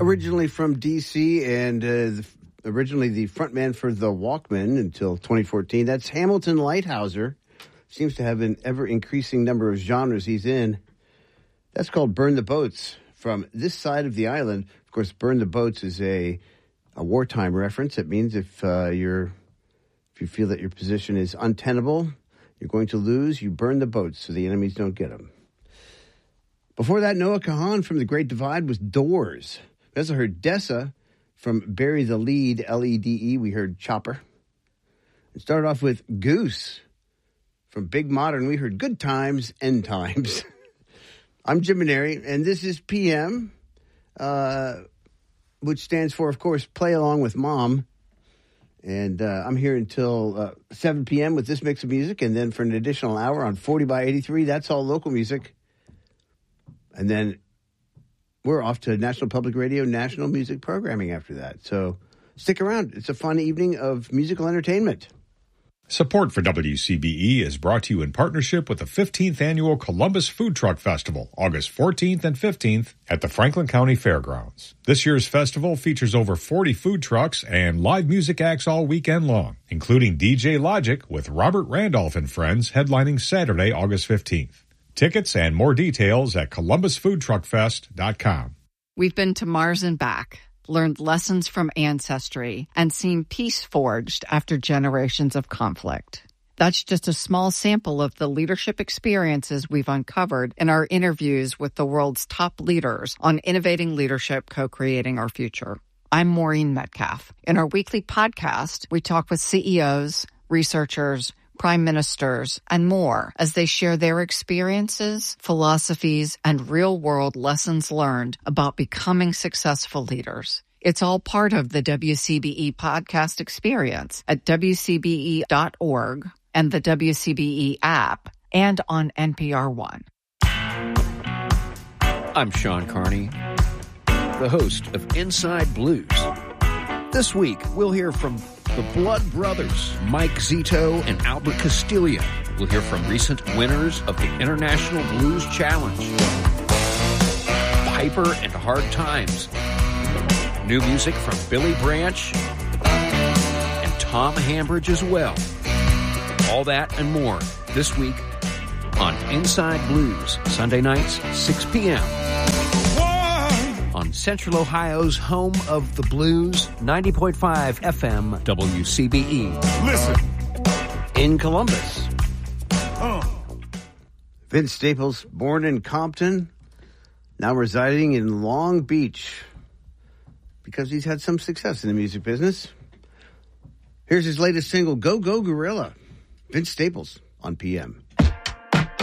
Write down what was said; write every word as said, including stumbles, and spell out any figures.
Originally from D C and uh, the, originally the frontman for the Walkmen until twenty fourteen. That's Hamilton Lighthouser. Seems to have an ever-increasing number of genres he's in. That's called Burn the Boats. From this side of the island, of course, Burn the Boats is a a wartime reference. It means if uh, you're if you feel that your position is untenable, you're going to lose, you burn the boats so the enemies don't get them. Before that, Noah Kahan from The Great Divide was Doors. We also heard Dessa from Bury the Lead, L E D E. We heard Chopper. And started off with Goose from Big Modern. We heard Good Times, End Times. I'm Jim Maneri, and this is P M, uh, which stands for, of course, Play Along with Mom. And uh, I'm here until uh, seven p.m. with this mix of music, and then for an additional hour on forty by eighty-three, that's all local music. And then we're off to National Public Radio National Music Programming after that. So stick around. It's a fun evening of musical entertainment. Support for W C B E is brought to you in partnership with the fifteenth Annual Columbus Food Truck Festival, August fourteenth and fifteenth at the Franklin County Fairgrounds. This year's festival features over forty food trucks and live music acts all weekend long, including D J Logic with Robert Randolph and Friends headlining Saturday, August fifteenth. Tickets and more details at columbus food truck fest dot com. We've been to Mars and back, learned lessons from ancestry, and seen peace forged after generations of conflict. That's just a small sample of the leadership experiences we've uncovered in our interviews with the world's top leaders on innovating leadership, co-creating our future. I'm Maureen Metcalf. In our weekly podcast, we talk with C E Os, researchers, prime ministers, and more as they share their experiences, philosophies, and real-world lessons learned about becoming successful leaders. It's all part of the W C B E podcast experience at w c b e dot org and the W C B E app and on N P R One. I'm Sean Carney, the host of Inside Blues. This week, we'll hear from the Blood Brothers, Mike Zito and Albert Castiglia. We'll hear from recent winners of the International Blues Challenge, Piper and Hard Times, new music from Billy Branch and Tom Hambridge as well. All that and more this week on Inside Blues, Sunday nights, six p.m. on Central Ohio's home of the blues, ninety point five F M W C B E. Listen. In Columbus. Uh. Vince Staples, born in Compton, now residing in Long Beach because he's had some success in the music business. Here's his latest single, Go Go Gorilla. Vince Staples on P M.